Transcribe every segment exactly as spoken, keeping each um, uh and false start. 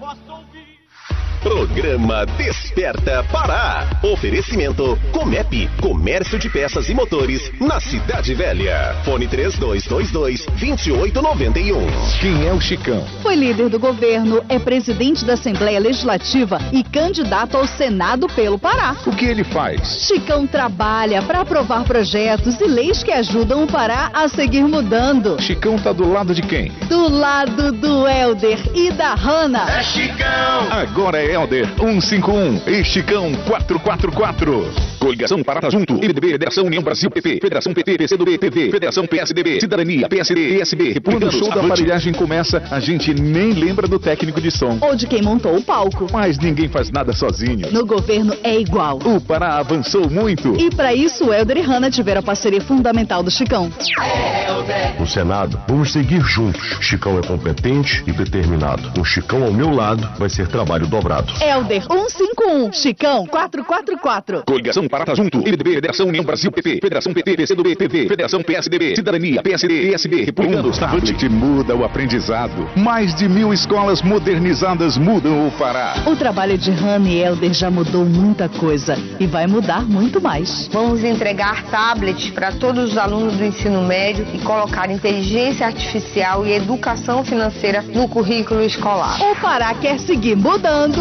Programa Desperta Pará. Oferecimento Comep, Comércio de Peças e Motores, na Cidade Velha. Fone três dois dois dois, dois oito nove um. Quem é o Chicão? Foi líder do governo, é presidente da Assembleia Legislativa e candidato ao Senado pelo Pará. O que ele faz? Chicão trabalha para aprovar projetos e leis que ajudam o Pará a seguir mudando. Chicão tá do lado de quem? Do lado do Helder e da Hanna. É Chicão! Agora é Helder cento e cinquenta e um e Chicão quatrocentos e quarenta e quatro. Coligação Pará Junto, M D B, Federação União Brasil P P, Federação P T, P C do B, P V, Federação P S D B, Cidadania, P S D, P S B. Quando o show da aparelhagem começa, a gente nem lembra do técnico de som. Ou de quem montou o palco. Mas ninguém faz nada sozinho. No governo é igual. O Pará avançou muito. E para isso, o Helder e Hanna tiveram a parceria fundamental do Chicão. No Senado, vamos seguir juntos. Chicão é competente e determinado. Com Chicão ao meu lado, vai ser trabalho dobrado. Helder cento e cinquenta e um, Chicão quatrocentos e quarenta e quatro. Coligação Pará Junto, M D B, Federação União Brasil P P, Federação P T, P C do B, P V, Federação P S D B, Cidadania, P S D, P S B, Republicanos. Um tablet muda o aprendizado. Mais de mil escolas modernizadas mudam o Pará. O trabalho de Hanna e Helder já mudou muita coisa e vai mudar muito mais. Vamos entregar tablets para todos os alunos do ensino médio e colocar inteligência artificial e educação financeira no currículo escolar. O Pará quer seguir mudando.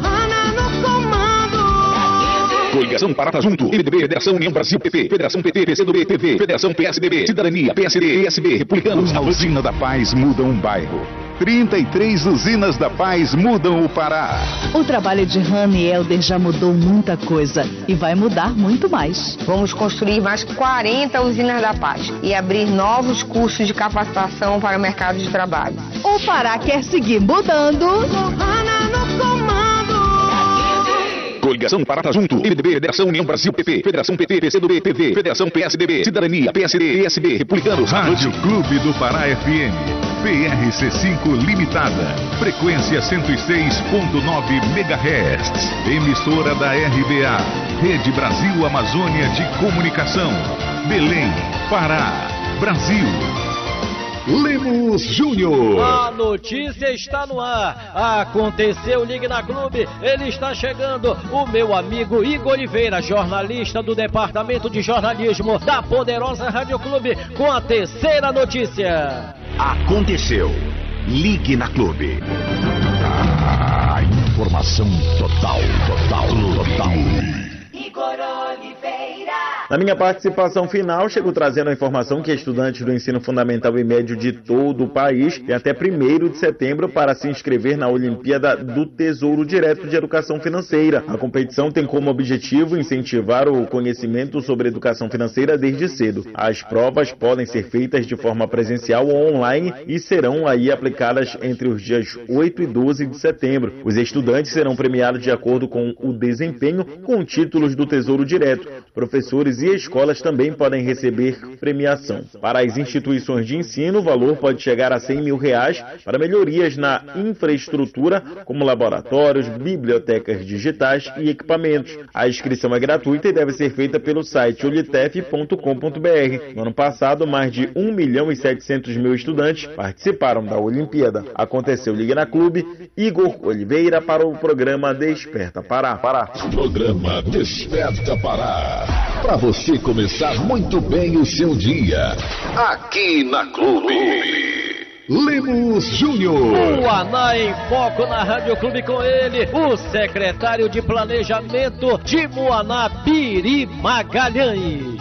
Coligação Pará Junto, M D B, Federação União Brasil P P, Federação P T, P C do B, P V, Federação P S D B, Cidadania, P S D, P S B, Republicanos. A Usina da Paz muda um bairro. trinta e três usinas da Paz mudam o Pará. O trabalho de Hanna e Helder já mudou muita coisa e vai mudar muito mais. Vamos construir mais quarenta usinas da Paz e abrir novos cursos de capacitação para o mercado de trabalho. O Pará quer seguir mudando. Coligação Pará Junto, M D B, Federação União Brasil P P, Federação P T, P C do B, P V, Federação P S D B, Cidadania, P S D, P S B, Republicanos. Rádio Clube do Pará F M, P R C cinco Limitada, frequência cento e seis ponto nove megahertz, emissora da R B A, Rede Brasil Amazônia de Comunicação, Belém, Pará, Brasil. Lemos Júnior. A notícia está no ar. Aconteceu, ligue na Clube. Ele está chegando. O meu amigo Igor Oliveira, jornalista do Departamento de Jornalismo da poderosa Rádio Clube, com a terceira notícia. Aconteceu. Ligue na Clube. A informação total, total, total. Igor Oliveira. Na minha participação final, chego trazendo a informação que estudantes do ensino fundamental e médio de todo o país têm até primeiro de setembro para se inscrever na Olimpíada do Tesouro Direto de Educação Financeira. A competição tem como objetivo incentivar o conhecimento sobre educação financeira desde cedo. As provas podem ser feitas de forma presencial ou online e serão aí aplicadas entre os dias oito e doze de setembro. Os estudantes serão premiados de acordo com o desempenho com títulos do Tesouro Direto. Professores e escolas também podem receber premiação. Para as instituições de ensino, o valor pode chegar a cem mil reais para melhorias na infraestrutura, como laboratórios, bibliotecas digitais e equipamentos. A inscrição é gratuita e deve ser feita pelo site olitef ponto com ponto br. No ano passado, mais de um milhão e setecentos mil estudantes participaram da Olimpíada. Aconteceu Liga na Clube, Igor Oliveira para o programa Desperta Pará. Pará. Programa Desperta Pará. Para você começar muito bem o seu dia. Aqui na Clube. Lemos Júnior. O Aná em Foco na Rádio Clube, com ele, o secretário de Planejamento de Muaná, Biri Magalhães.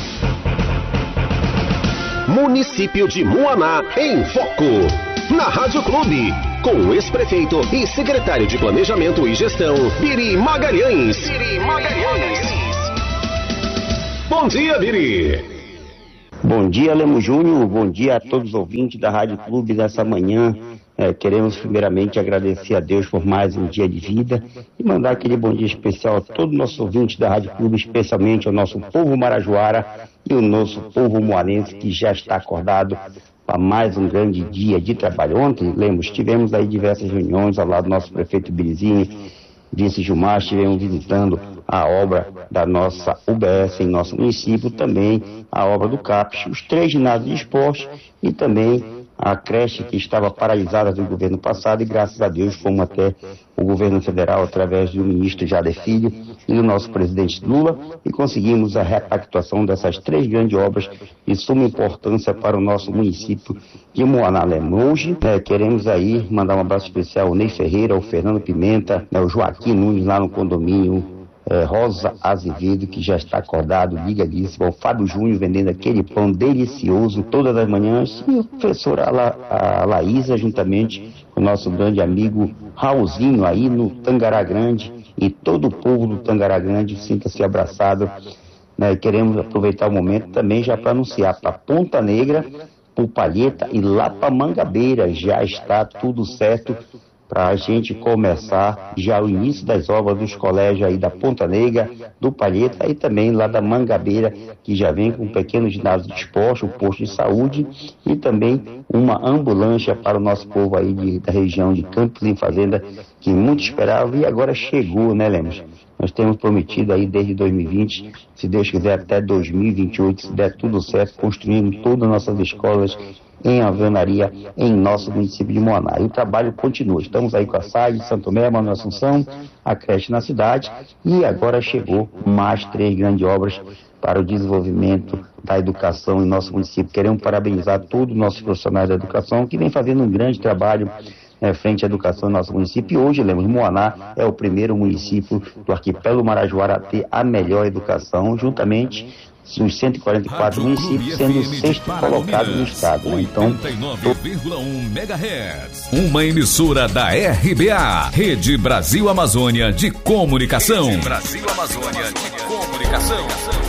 Município de Muaná em Foco. Na Rádio Clube, com o ex-prefeito e secretário de Planejamento e Gestão, Biri Magalhães. Biri Magalhães. Bom dia, Biri. Bom dia, Lemos Júnior. Bom dia a todos os ouvintes da Rádio Clube dessa manhã. É, queremos primeiramente agradecer a Deus por mais um dia de vida e mandar aquele bom dia especial a todos os nossos ouvintes da Rádio Clube, especialmente ao nosso povo marajoara e o nosso povo moarense que já está acordado para mais um grande dia de trabalho. Ontem, Lemos, tivemos aí diversas reuniões ao lado do nosso prefeito Birizinho, vice Gilmar, estivemos visitando a obra da nossa U B S em nosso município, também a obra do CAPES, os três ginásios de esporte e também a creche que estava paralisada do governo passado e graças a Deus fomos até o governo federal através do ministro Jader Filho e do nosso presidente Lula e conseguimos a repactuação dessas três grandes obras de suma importância para o nosso município de Moaná. Hoje né, queremos aí mandar um abraço especial ao Ney Ferreira, ao Fernando Pimenta, né, ao Joaquim Nunes lá no condomínio É, Rosa Azevedo, que já está acordado, ligadíssimo, ao Fábio Júnior vendendo aquele pão delicioso todas as manhãs, e a professora La, a Laísa, juntamente com o nosso grande amigo Raulzinho aí no Tangará Grande, e todo o povo do Tangará Grande sinta-se abraçado. Né? Queremos aproveitar o momento também já para anunciar para Ponta Negra, para Palheta e lá para Mangabeira, já está tudo certo para a gente começar já o início das obras dos colégios aí da Ponta Negra, do Palheta e também lá da Mangabeira, que já vem com um pequeno ginásio de esporte, um posto de saúde e também uma ambulância para o nosso povo aí de, da região de Campos em Fazenda, que muito esperava e agora chegou, né, Lemos? Nós temos prometido aí desde dois mil e vinte, se Deus quiser até dois mil e vinte e oito, se der tudo certo, construindo todas as nossas escolas em alvenaria em nosso município de Moaná. E o trabalho continua. Estamos aí com a S A I de Santo Tomé, Manoel Assunção, a creche na cidade e agora chegou mais três grandes obras para o desenvolvimento da educação em nosso município. Queremos parabenizar todos os nossos profissionais da educação que vem fazendo um grande trabalho É, frente à educação no nosso município. E hoje, lembro, Moaná é o primeiro município do arquipélago Marajoara a ter a melhor educação, juntamente dos cento e quarenta e quatro municípios, sendo o sexto colocado no estado. Né? Então, oitenta e nove vírgula um megahertz. Uma emissora da R B A, Rede Brasil Amazônia de Comunicação. Rede Brasil Amazônia de Comunicação.